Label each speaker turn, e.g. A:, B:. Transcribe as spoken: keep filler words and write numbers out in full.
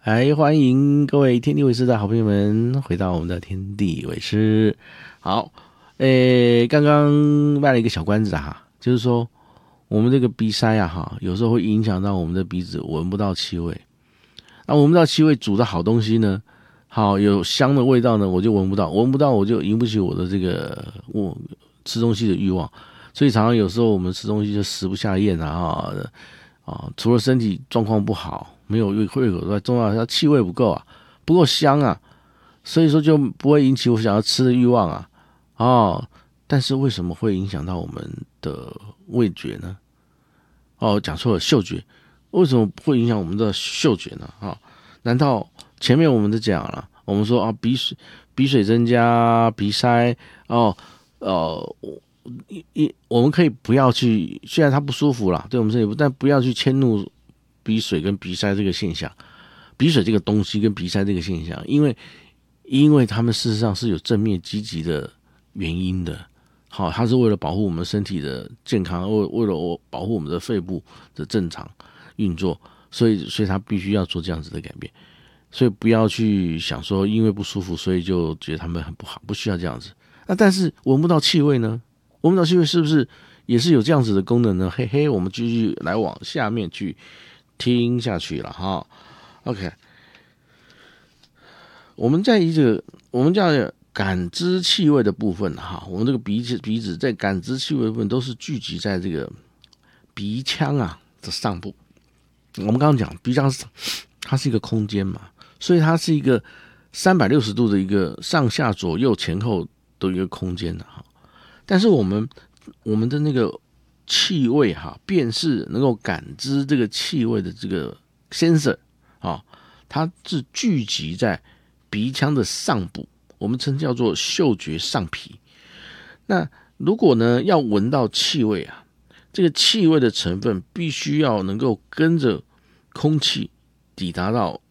A: 嗨，欢迎各位天地为师的好朋友们回到我们的天地为师。好，诶，刚刚卖了一个小关子哈，就是说我们这个鼻塞啊哈，有时候会影响到我们的鼻子闻不到气味。那闻不到气味，煮的好东西呢，好有香的味道呢，我就闻不到，闻不到我就引不起我的这个我吃东西的欲望。所以常常有时候我们吃东西就食不下咽啊啊，除了身体状况不好，没有胃口之外，重要的是气味不够啊，不够香啊，所以说就不会引起我想要吃的欲望啊。哦，但是为什么会影响到我们的味觉呢？哦，讲错了，嗅觉。为什么会影响我们的嗅觉呢？啊、哦，难道前面我们都讲了，我们说啊，鼻水鼻水增加，鼻塞哦，呃，一一我们可以不要去，虽然它不舒服啦，对我们身体不，但不要去迁怒鼻水跟鼻塞这个现象，鼻水这个东西跟鼻塞这个现象，因为因为他们事实上是有正面积极的原因的。好，它是为了保护我们身体的健康，为为了我保护我们的肺部的正常运作，所以所以他必须要做这样子的改变。所以不要去想说因为不舒服，所以就觉得他们很不好，不需要这样子。那但是闻不到气味呢？闻不到气味是不是也是有这样子的功能呢？嘿嘿，我们继续来往下面去听下去了哈。OK， 我们在这个我们叫感知气味的部分哈，我们这个鼻子鼻子在感知气味的部分都是聚集在这个鼻腔啊的上部。我们刚刚讲鼻腔它是一个空间嘛，所以它是一个三百六十度的一个上下左右前后的一个空间哈。但是我们我们的那个气味哈，辨识能够感知这个气味的这个 sensor 啊，它是聚集在鼻腔的上部，我们称叫做嗅觉上皮。那如果呢要闻到气味啊，这个气味的成分必须要能够跟着空气抵达到